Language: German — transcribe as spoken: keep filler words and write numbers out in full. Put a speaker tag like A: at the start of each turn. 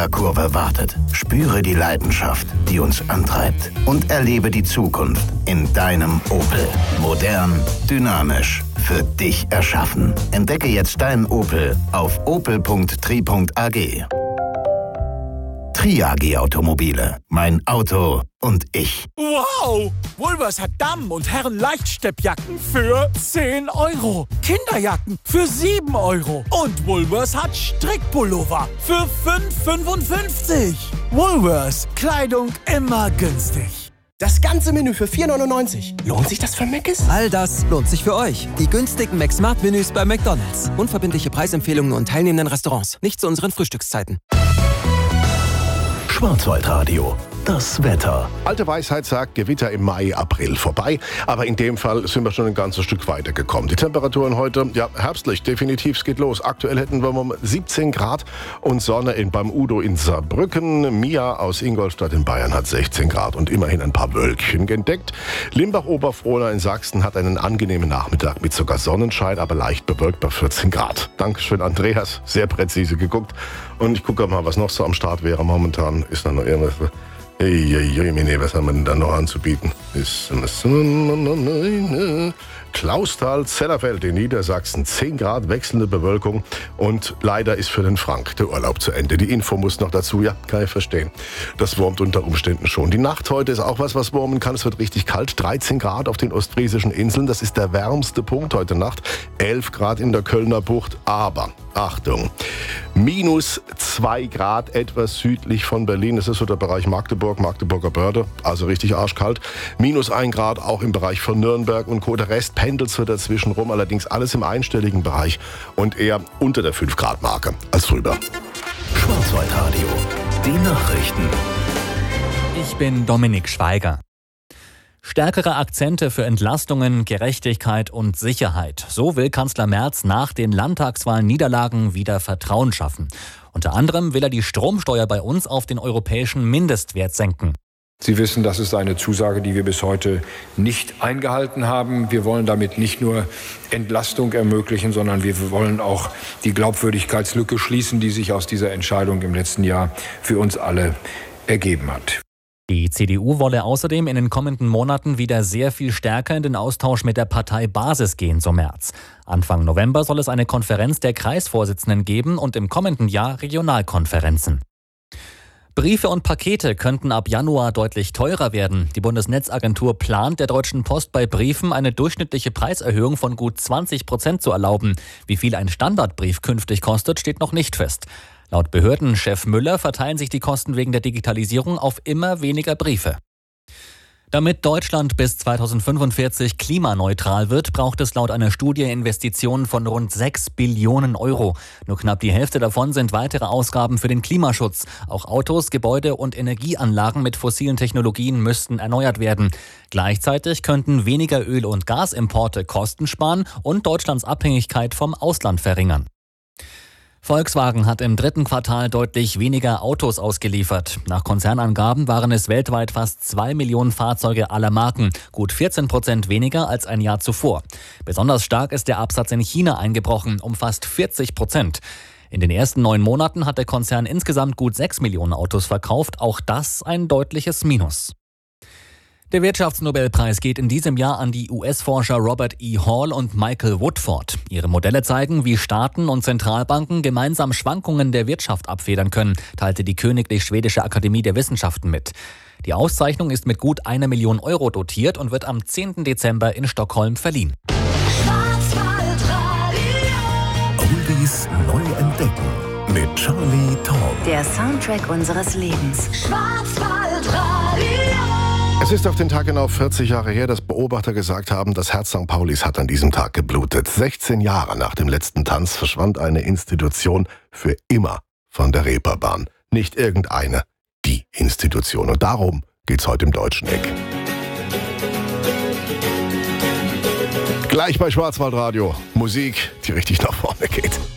A: Fehlerkurve wartet. Spüre die Leidenschaft, die uns antreibt. Und erlebe die Zukunft in deinem Opel. Modern, dynamisch, für dich erschaffen. Entdecke jetzt deinen Opel auf opel punkt tri punkt a g. Triagi Automobile. Mein Auto und ich.
B: Wow! Woolworths hat Damen- und Herren-Leichtsteppjacken für zehn Euro. Kinderjacken für sieben Euro. Und Woolworths hat Strickpullover für fünf fünfundfünfzig. Woolworths. Kleidung immer günstig.
C: Das ganze Menü für vier neunundneunzig. Lohnt sich das für Mc's?
D: All das lohnt sich für euch. Die günstigen McSmart-Menüs bei McDonald's. Unverbindliche Preisempfehlungen und teilnehmenden Restaurants. Nicht zu unseren Frühstückszeiten.
A: Schwarzwaldradio. Das Wetter.
E: Alte Weisheit sagt, Gewitter im Mai, April vorbei. Aber in dem Fall sind wir schon ein ganzes Stück weiter gekommen. Die Temperaturen heute, ja, herbstlich, definitiv, es geht los. Aktuell hätten wir mal siebzehn Grad und Sonne in, beim Udo in Saarbrücken. Mia aus Ingolstadt in Bayern hat sechzehn Grad und immerhin ein paar Wölkchen entdeckt. Limbach-Oberfrohna in Sachsen hat einen angenehmen Nachmittag mit sogar Sonnenschein, aber leicht bewölkt bei vierzehn Grad. Dankeschön, Andreas. Sehr präzise geguckt. Und ich gucke mal, was noch so am Start wäre. Momentan ist da noch irgendwas. Hey, hey, hey, nee, was haben wir denn da noch anzubieten? Ist, Clausthal, Zellerfeld in Niedersachsen, zehn Grad, wechselnde Bewölkung und leider ist für den Frank der Urlaub zu Ende. Die Info muss noch dazu, ja, kann ich verstehen. Das wurmt unter Umständen schon. Die Nacht heute ist auch was, was wurmen kann. Es wird richtig kalt, dreizehn Grad auf den ostfriesischen Inseln, das ist der wärmste Punkt heute Nacht, elf Grad in der Kölner Bucht, aber Achtung, minus zwei Grad etwas südlich von Berlin, das ist so der Bereich Magdeburg, Magdeburger Börde, also richtig arschkalt, minus ein Grad auch im Bereich von Nürnberg und Co. Der Rest pendelt so dazwischen rum, allerdings alles im einstelligen Bereich und eher unter der fünf Grad Marke als drüber.
A: Schwarzwaldradio. Die Nachrichten.
F: Ich bin Dominik Schweiger. Stärkere Akzente für Entlastungen, Gerechtigkeit und Sicherheit. So will Kanzler Merz nach den Landtagswahlniederlagen wieder Vertrauen schaffen. Unter anderem will er die Stromsteuer bei uns auf den europäischen Mindestwert senken.
G: Sie wissen, das ist eine Zusage, die wir bis heute nicht eingehalten haben. Wir wollen damit nicht nur Entlastung ermöglichen, sondern wir wollen auch die Glaubwürdigkeitslücke schließen, die sich aus dieser Entscheidung im letzten Jahr für uns alle ergeben hat.
F: Die C D U wolle außerdem in den kommenden Monaten wieder sehr viel stärker in den Austausch mit der Parteibasis gehen, so Merz. Anfang November soll es eine Konferenz der Kreisvorsitzenden geben und im kommenden Jahr Regionalkonferenzen. Briefe und Pakete könnten ab Januar deutlich teurer werden. Die Bundesnetzagentur plant, der Deutschen Post bei Briefen eine durchschnittliche Preiserhöhung von gut zwanzig Prozent zu erlauben. Wie viel ein Standardbrief künftig kostet, steht noch nicht fest. Laut Behördenchef Müller verteilen sich die Kosten wegen der Digitalisierung auf immer weniger Briefe. Damit Deutschland bis zweitausendfünfundvierzig klimaneutral wird, braucht es laut einer Studie Investitionen von rund sechs Billionen Euro. Nur knapp die Hälfte davon sind weitere Ausgaben für den Klimaschutz. Auch Autos, Gebäude und Energieanlagen mit fossilen Technologien müssten erneuert werden. Gleichzeitig könnten weniger Öl- und Gasimporte Kosten sparen und Deutschlands Abhängigkeit vom Ausland verringern. Volkswagen hat im dritten Quartal deutlich weniger Autos ausgeliefert. Nach Konzernangaben waren es weltweit fast zwei Millionen Fahrzeuge aller Marken, gut vierzehn Prozent weniger als ein Jahr zuvor. Besonders stark ist der Absatz in China eingebrochen, um fast vierzig Prozent. In den ersten neun Monaten hat der Konzern insgesamt gut sechs Millionen Autos verkauft, auch das ein deutliches Minus. Der Wirtschaftsnobelpreis geht in diesem Jahr an die U S-Forscher Robert E. Hall und Michael Woodford. Ihre Modelle zeigen, wie Staaten und Zentralbanken gemeinsam Schwankungen der Wirtschaft abfedern können, teilte die Königlich Schwedische Akademie der Wissenschaften mit. Die Auszeichnung ist mit gut einer Million Euro dotiert und wird am zehnten Dezember in Stockholm verliehen.
A: Oldies neu entdecken mit Charlie Tom.
H: Der Soundtrack unseres Lebens. Schwarzwaldradio.
E: Es ist auf den Tag genau vierzig Jahre her, dass Beobachter gesagt haben, das Herz Sankt Paulis hat an diesem Tag geblutet. sechzehn Jahre nach dem letzten Tanz verschwand eine Institution für immer von der Reeperbahn. Nicht irgendeine, die Institution. Und darum geht's heute im Deutschen Eck. Gleich bei Schwarzwaldradio. Musik, die richtig nach vorne geht.